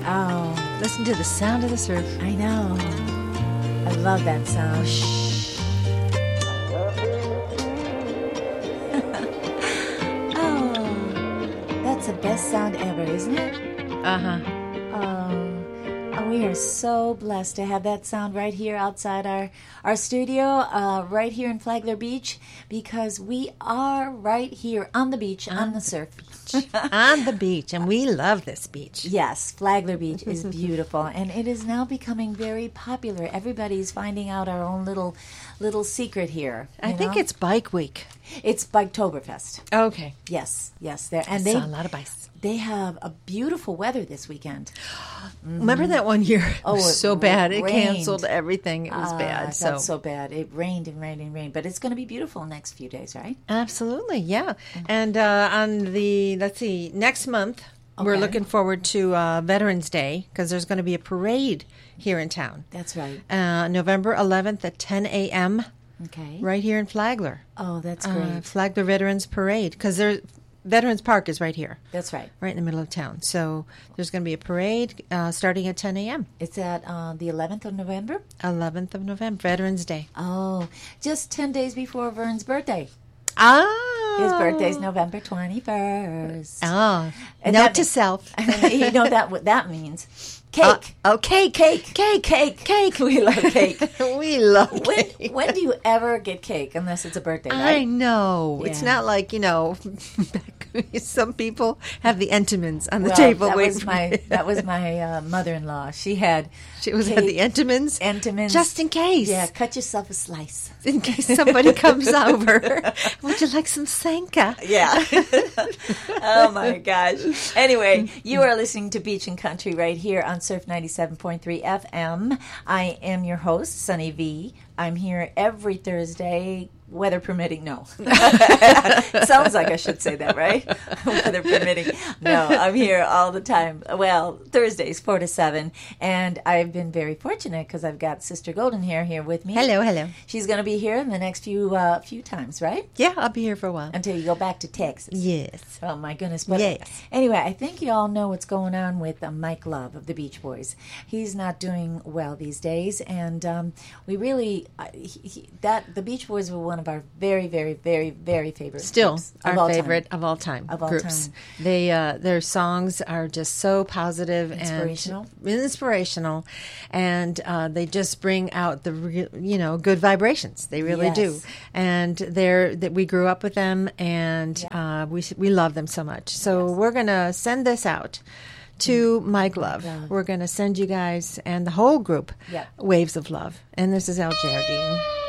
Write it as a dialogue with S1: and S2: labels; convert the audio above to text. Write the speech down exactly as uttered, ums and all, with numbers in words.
S1: Oh,
S2: Listen to the sound of the surf.
S1: I know. I love that sound.
S2: Shh.
S1: Oh, that's the best sound ever, isn't it?
S2: Uh-huh.
S1: Oh, oh, we are so blessed to have that sound right here outside our, our studio, uh, right here in Flagler Beach, because we are right here on the beach, on, on the surf.
S2: On the beach, and we love this beach.
S1: Yes, Flagler Beach is beautiful, and it is now becoming very popular. Everybody's finding out our own little little secret here.
S2: I
S1: you
S2: think
S1: know?
S2: it's Bike Week.
S1: It's Biketoberfest.
S2: Okay.
S1: Yes, yes, there and
S2: I
S1: they
S2: saw a lot of bikes.
S1: they have a beautiful weather this weekend.
S2: Remember that one year?
S1: Oh,
S2: it was
S1: it
S2: so bad. It
S1: rained.
S2: canceled everything. It was
S1: Ah,
S2: bad.
S1: That's
S2: So.
S1: so bad. It rained and rained and rained, but it's going to be beautiful next few days, right?
S2: Absolutely, yeah. And uh, on the, let's see, next month, we're
S1: Okay.
S2: looking forward to uh, Veterans Day because there's going to be a parade here in town.
S1: That's right.
S2: Uh, November eleventh at ten a.m.
S1: Okay.
S2: right here in Flagler.
S1: Oh, that's
S2: Uh,
S1: great.
S2: Flagler Veterans Parade because there, Veterans Park is right here,
S1: That's right.
S2: right in the middle of town. So there's going to be a parade uh, starting at ten a.m.
S1: It's at uh, the eleventh of November.
S2: eleventh of November, Veterans Day.
S1: Oh, just ten days before Vern's birthday.
S2: Ah,
S1: His birthday's November twenty-first.
S2: Ah,
S1: And
S2: note
S1: that
S2: to
S1: mean-
S2: self.
S1: You know that what that means. Cake.
S2: Uh, oh, cake,
S1: Cake.
S2: cake,
S1: Cake. Cake. We love cake.
S2: we love
S1: When,
S2: cake.
S1: when do you ever get cake unless it's a birthday,
S2: I
S1: right?
S2: know. It's
S1: Yeah.
S2: not like, you know, some people have the Entenmann's on the
S1: Well,
S2: table
S1: that
S2: waiting
S1: was
S2: for
S1: my
S2: me.
S1: that was my uh, mother-in-law. She had
S2: She was
S1: cake,
S2: at the Entenmann's.
S1: Entenmann's.
S2: Just in case.
S1: Yeah, cut yourself a slice.
S2: In case somebody comes over. Would you like some Sanka?
S1: Yeah. Oh my gosh. Anyway, you are listening to Beach and Country right here on Surf ninety-seven point three F M. I am your host, Sunny V. I'm here every Thursday, weather permitting. No. Sounds like I should say that, right? Weather permitting. No, I'm here all the time. Well, Thursdays, four to seven. And I've been very fortunate because I've got Sister Golden Hair here with me.
S2: Hello, hello.
S1: She's going to be here in the next few uh, few times, right?
S2: Yeah, I'll be here for a while.
S1: Until you go back to Texas.
S2: Yes.
S1: Oh, my goodness. But
S2: Yes.
S1: anyway, I think you all know what's going on with uh, Mike Love of the Beach Boys. He's not doing well these days, and um, we really, uh, he, he, that the Beach Boys were one of our very, very, very, very favorite
S2: Still
S1: groups of all
S2: our
S1: time.
S2: favorite of all time
S1: Of all
S2: groups.
S1: time.
S2: They uh, their songs are just so positive
S1: Inspirational.
S2: and inspirational, and uh, they just bring out the re- you know good vibrations. They really
S1: Yes.
S2: do, and they're that we grew up with them, and uh, we we love them so much. So
S1: Yes.
S2: we're gonna send this out to Mike Love.
S1: Love.
S2: We're gonna send you guys and the whole group
S1: Yep.
S2: waves of love. And this is Al Jardine.